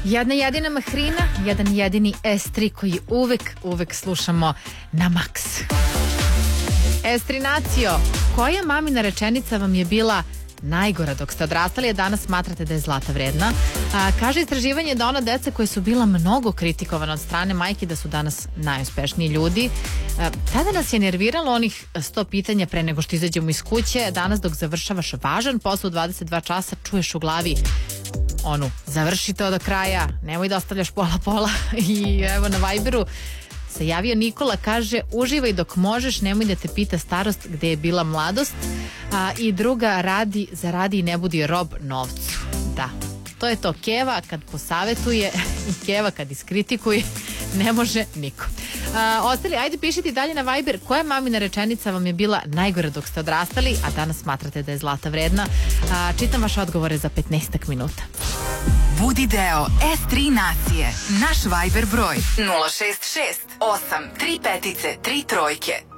Jedna jedina Mahrina, jedan jedini S3 koji uvek slušamo na maks. S3 nacio, koja mamina rečenica vam je bila najgora dok ste odrastali, a danas smatrate da je zlata vredna? Kaže istraživanje da ona deca koja su bila mnogo kritikovana od strane majke da su danas najuspešniji ljudi. Tada nas je nerviralo onih 100 pitanja pre nego što izađemo iz kuće. Danas dok završavaš važan posao u 22 časa čuješ u glavi završi to do kraja, nemoj da ostavljaš pola. I evo na Viberu se javio Nikola, kaže uživaj dok možeš, nemoj da te pita starost gde je bila mladost. I druga, zaradi i ne budi rob novcu. Da, to je to. Keva kad posavetuje i Keva kad iskritikuje, ne može niko. Ostali, ajde pišite dalje na Viber koja mamina rečenica vam je bila najgore dok ste odrastali, a danas smatrate da je zlata vredna. Čitam vaše odgovore za 15 minuta. Budi deo S3 nacije. Naš Viber broj 066 835 3 trojke.